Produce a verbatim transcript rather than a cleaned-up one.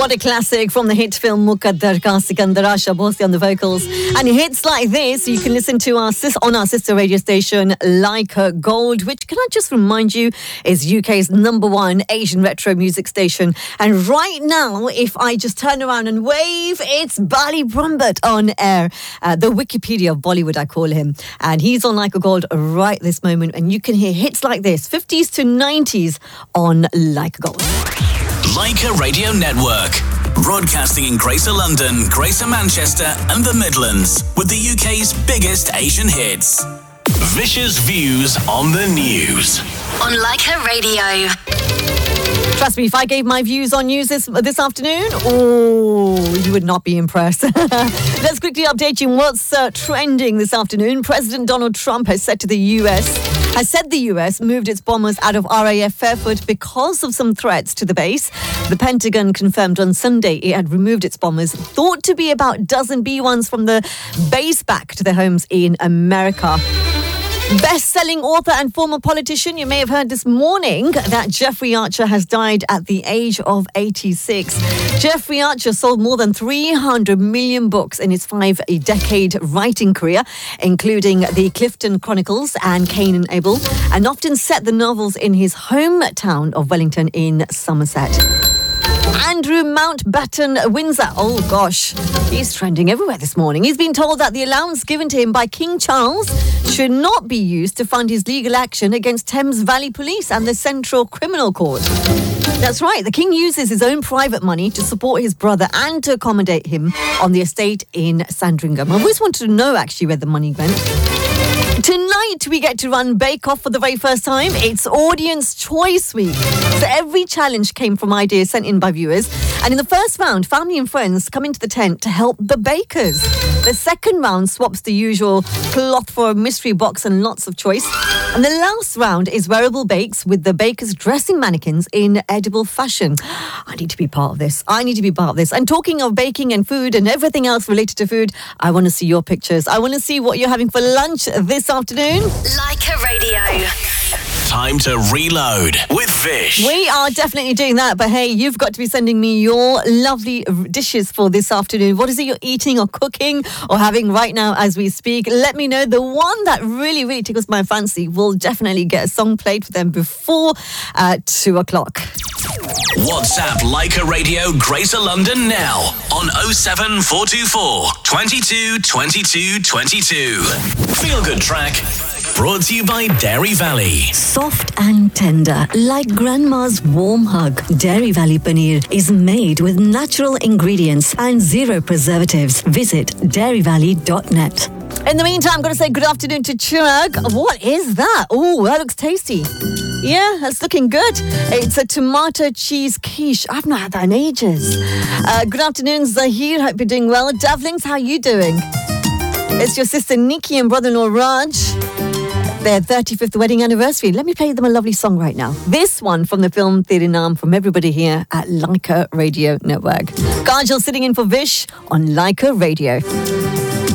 What a classic from the hit film Muqaddar Ka Sikandar, Asha Bhosle on the vocals. And hits like this you can listen to our sis- on our sister radio station Leica Gold, which, can I just remind you, is U K's number one Asian retro music station. And right now, if I just turn around and wave, it's Bali Brumbert on air. Uh, the Wikipedia of Bollywood, I call him. And he's on Leica Gold right this moment. And you can hear hits like this, fifties to nineties on Leica Gold. Leica Radio Network. Broadcasting in Greater London, Greater Manchester and the Midlands with the U K's biggest Asian hits. Vicious views on the news. On Leica Radio. Trust me, if I gave my views on news this, this afternoon, oh, you would not be impressed. Let's quickly update you on what's uh, trending this afternoon. President Donald Trump has said to the U S, has said the U S moved its bombers out of R A F Fairfoot because of some threats to the base. The Pentagon confirmed on Sunday it had removed its bombers, thought to be about a dozen B ones from the base, back to their homes in America. Best-selling author and former politician, you may have heard this morning that Jeffrey Archer has died at the age of eighty-six. Jeffrey Archer sold more than three hundred million books in his five-decade writing career, including the Clifton Chronicles and Cain and Abel, and often set the novels in his hometown of Wellington in Somerset. Andrew Mountbatten Windsor, oh gosh, he's trending everywhere this morning. He's been told that the allowance given to him by King Charles should not be used to fund his legal action against Thames Valley Police and the Central Criminal Court. That's right, the King uses his own private money to support his brother and to accommodate him on the estate in Sandringham. I've always wanted to know actually where the money went. Tonight we get to run Bake Off for the very first time. It's Audience Choice Week. So every challenge came from ideas sent in by viewers. And in the first round, family and friends come into the tent to help the bakers. The second round swaps the usual cloth for a mystery box and lots of choice. And the last round is wearable bakes with the bakers dressing mannequins in edible fashion. I need to be part of this. I need to be part of this. And talking of baking and food and everything else related to food, I want to see your pictures. I want to see what you're having for lunch this afternoon. Leica Radio. Time to reload with Vish. We are definitely doing that, but hey, you've got to be sending me your lovely dishes for this afternoon. What is it you're eating or cooking or having right now as we speak? Let me know. The one that really, really tickles my fancy will definitely get a song played for them before uh, two o'clock. WhatsApp Leica Radio Greater London now on oh seven four two four, twenty-two, twenty-two, twenty-two. Feel good track. Brought to you by Dairy Valley. Soft and tender, like grandma's warm hug. Dairy Valley Paneer is made with natural ingredients and zero preservatives. Visit dairy valley dot net. In the meantime, I'm going to say good afternoon to Chirag. What is that? Oh, that looks tasty. Yeah, that's looking good. It's a tomato cheese quiche. I've not had that in ages. Uh, good afternoon, Zahir. Hope you're doing well. Davlings, how are you doing? It's your sister Nikki and brother-in-law Raj. Their thirty-fifth wedding anniversary. Let me play them a lovely song right now. This one from the film Tere Naam, from everybody here at Leica Radio Network. Kajal sitting in for Vish on Leica Radio.